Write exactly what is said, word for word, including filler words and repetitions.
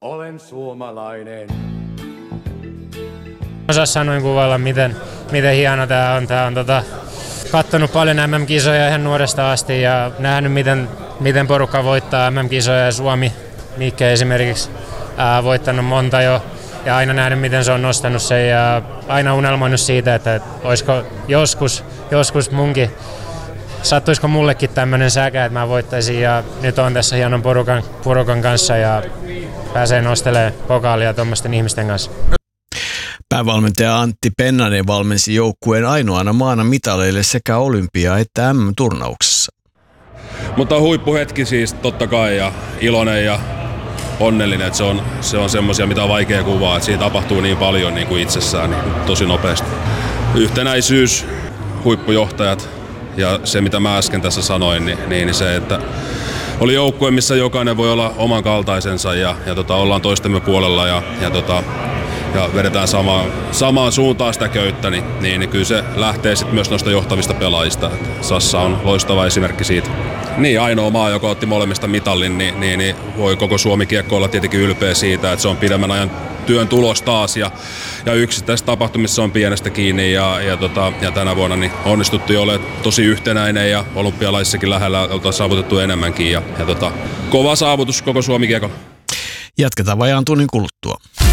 Olen suomalainen. Osaa sanoin kuvailla, miten, miten hieno tää on. Tää on tota, kattonut paljon M M-kisoja ihan nuoresta asti ja nähnyt, miten, miten porukka voittaa M M-kisoja ja Suomi, Mikke esimerkiksi, ää, voittanut monta jo. Ja aina nähnyt, miten se on nostanut sen ja aina unelmoinut siitä, että olisiko joskus, joskus munkin, sattuisiko mullekin tämmöinen säkä, että mä voittaisin. Ja nyt on tässä hienon porukan, porukan kanssa ja pääsee nostelemaan pokaalia tuommoisten ihmisten kanssa. Päävalmentaja Antti Pennanen valmensi joukkueen ainoana maana mitaleille sekä olympia- että M M-turnauksessa. Mutta huippuhetki siis totta kai ja iloinen ja onnellinen, että se on, se on semmoisia, mitä on vaikea kuvaa, että siinä tapahtuu niin paljon niin kuin itsessään niin tosi nopeasti. Yhtenäisyys, huippujohtajat ja se, mitä mä äsken tässä sanoin, niin, niin se, että oli joukkue, missä jokainen voi olla oman kaltaisensa ja, ja tota, ollaan toistemme puolella ja, ja, tota, ja vedetään samaan, samaan suuntaan sitä köyttä, niin, niin, niin kyllä se lähtee sitten myös noista johtavista pelaajista. Sassa on loistava esimerkki siitä. Niin, ainoa maa, joka otti molemmista mitallin, niin, niin, niin voi koko Suomi kiekko olla tietenkin ylpeä siitä, että se on pidemmän ajan työn tulos taas ja, ja yksittäisissä tapahtumissa on pienestä kiinni ja, ja, tota, ja tänä vuonna niin onnistuttu jo olemaan tosi yhtenäinen ja olympialaisissakin lähellä oltaan saavutettu enemmänkin ja, ja tota, kova saavutus koko Suomi kiekon. Jatketaan vajaan tunnin kuluttua.